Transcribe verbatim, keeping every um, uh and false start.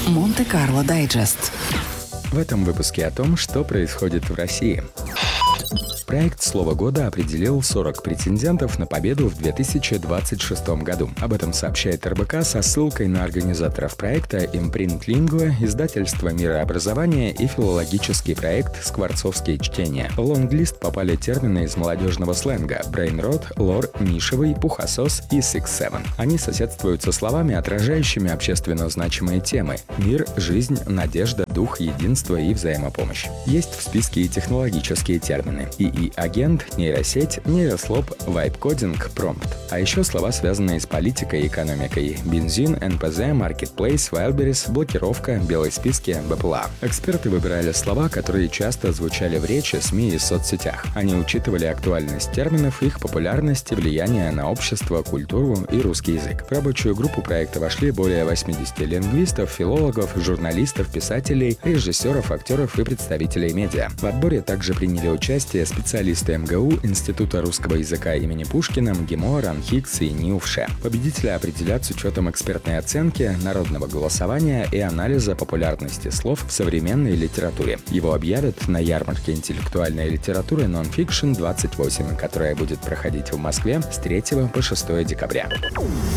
Монте-Карло Дайджест. В этом выпуске о том, что происходит в России. Проект «Слово года» определил сорок претендентов на победу в две тысячи двадцать шестом году. Об этом сообщает эр бэ ка со ссылкой на организаторов проекта Imprint Lingua, издательство «Мирообразование» и филологический проект «Скворцовские чтения». В лонглист попали термины из молодежного сленга «брейнрот», «лор», «нишевый», «пухосос» и «сикс севен». Они соседствуют со словами, отражающими общественно значимые темы – мир, жизнь, надежда, дух, единство и взаимопомощь. Есть в списке и технологические термины – и агент, нейросеть, нейрослоп, вайп-кодинг, промпт. А еще слова, связанные с политикой и экономикой. Бензин, эн пэ зэ, маркетплейс, Wildberries, блокировка, белые списки, бэ пэ эл а. Эксперты выбирали слова, которые часто звучали в речи, СМИ и соцсетях. Они учитывали актуальность терминов, их популярность и влияние на общество, культуру и русский язык. В рабочую группу проекта вошли более восьмидесяти лингвистов, филологов, журналистов, писателей, режиссеров, актеров и представителей медиа. В отборе также приняли участие специалисты Специалисты эм гэ у, Института русского языка имени Пушкина, МГИМО, РАНХИКС и НИУФШЭ. Победителя определят с учетом экспертной оценки, народного голосования и анализа популярности слов в современной литературе. Его объявят на ярмарке интеллектуальной литературы Nonfiction двадцать восемь, которая будет проходить в Москве с третьего по шестое декабря.